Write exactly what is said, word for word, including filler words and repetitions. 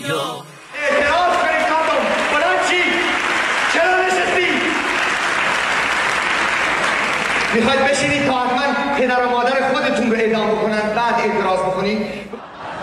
اعتراض کنید کاردون. بلند چی؟ چرا نشستی؟ میخواید بشینید تا حتما پدر و مادر خودتون رو اعدام بکنن بعد اعتراض بکنید؟